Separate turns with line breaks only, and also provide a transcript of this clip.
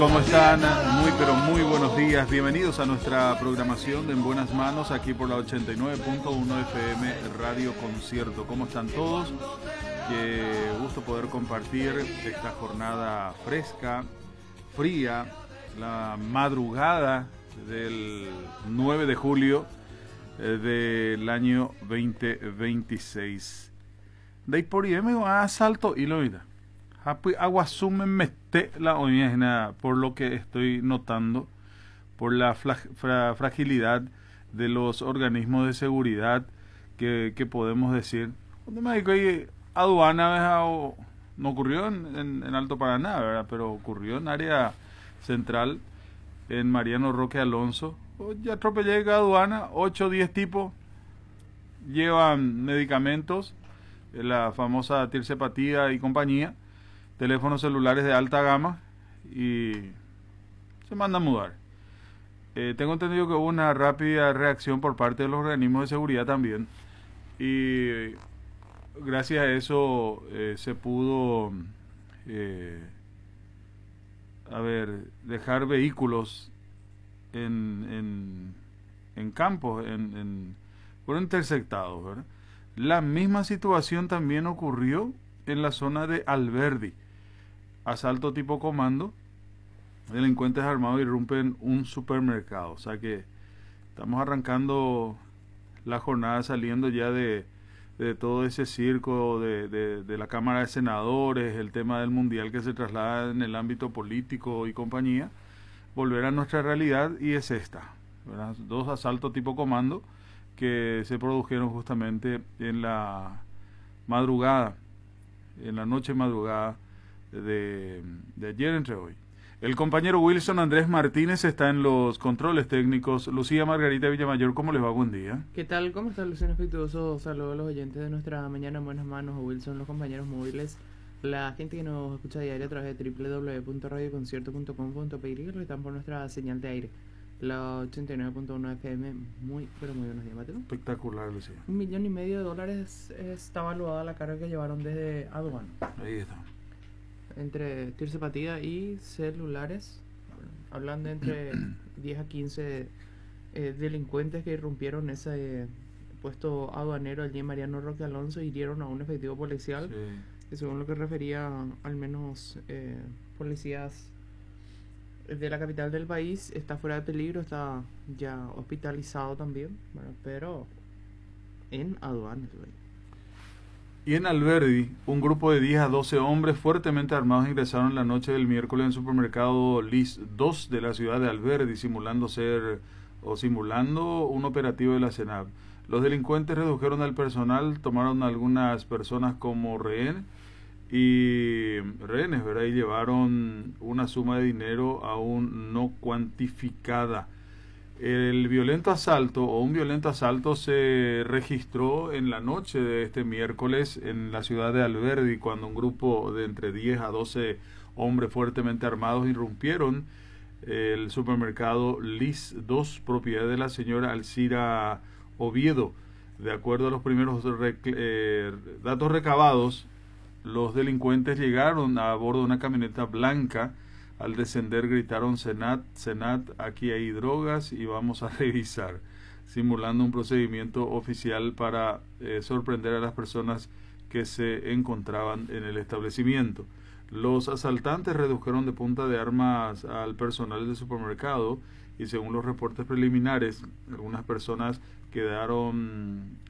¿Cómo están? Muy pero muy buenos días. Bienvenidos a nuestra programación de En Buenas Manos aquí por la 89.1 FM Radio Concierto. ¿Cómo están todos? Qué gusto poder compartir esta jornada fresca, fría, la madrugada del 9 de julio del año 2026. De ahí por ahí me va a salto y lo mira. Aguasume mete la oñena por lo que estoy notando, por la fragilidad de los organismos de seguridad que podemos decir. Cuando me digo que aduana no ocurrió en Alto Paraná, ¿verdad? Pero ocurrió en área central, en Mariano Roque Alonso. Ya atropellé aduana, 8 o 10 tipos llevan medicamentos, la famosa tirsepatía y compañía, teléfonos celulares de alta gama y se mandan a mudar. Tengo entendido que hubo una rápida reacción por parte de los organismos de seguridad también y gracias a eso se pudo dejar vehículos en campos, fueron intersectados, ¿verdad? La misma situación también ocurrió en la zona de Alberdi. Asalto tipo comando, delincuentes armados irrumpen un supermercado. O sea que estamos arrancando la jornada saliendo ya de todo ese circo de la Cámara de Senadores, el tema del Mundial que se traslada en el ámbito político y compañía, volver a nuestra realidad y es esta, ¿verdad? 2 asaltos tipo comando que se produjeron justamente en la madrugada, en la noche madrugada de ayer entre hoy. El compañero Wilson Andrés Martínez está en los controles técnicos. Lucía Margarita Villamayor, ¿cómo les va? Buen día.
¿Qué tal? ¿Cómo está Luciano Afectuoso? Saludos a los oyentes de nuestra mañana en buenas manos, a Wilson, los compañeros móviles, la gente que nos escucha a diario a través de www.radioconcierto.com.py y que están por nuestra señal de aire, la 89.1 FM. Muy, pero muy buenos días, Mateo.
Espectacular, Lucía.
$1,500,000 está evaluada la carga que llevaron desde aduana.
Ahí está.
Entre tirsepatía y celulares, hablan de entre 10 a 15 delincuentes que irrumpieron ese puesto aduanero allí en Mariano Roque Alonso y hirieron a un efectivo policial,
Sí.
que según lo que refería al menos policías de la capital del país, está fuera de peligro, está ya hospitalizado también, bueno, pero en aduanas.
Y en Alberdi, un grupo de 10 a 12 hombres fuertemente armados ingresaron la noche del miércoles en el supermercado Lis 2 de la ciudad de Alberdi, simulando un operativo de la CENAP. Los delincuentes redujeron al personal, tomaron a algunas personas como rehenes, ¿verdad? Y llevaron una suma de dinero aún no cuantificada. Un violento asalto se registró en la noche de este miércoles en la ciudad de Alberdi, cuando un grupo de entre 10 a 12 hombres fuertemente armados irrumpieron el supermercado Lis 2, propiedad de la señora Alcira Oviedo. De acuerdo a los primeros datos recabados, los delincuentes llegaron a bordo de una camioneta blanca. Al descender gritaron: Senat, Senat, aquí hay drogas y vamos a revisar, simulando un procedimiento oficial para sorprender a las personas que se encontraban en el establecimiento. Los asaltantes redujeron de punta de armas al personal del supermercado y según los reportes preliminares, algunas personas quedaron